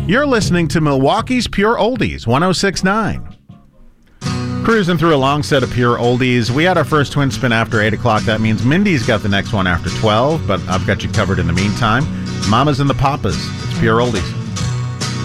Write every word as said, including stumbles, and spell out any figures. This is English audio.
You're listening to Milwaukee's Pure Oldies, one oh six point nine. Cruising through a long set of Pure Oldies. We had our first twin spin after eight o'clock. That means Mindy's got the next one after twelve, but I've got you covered in the meantime. Mamas and the Papas. It's Pure Oldies.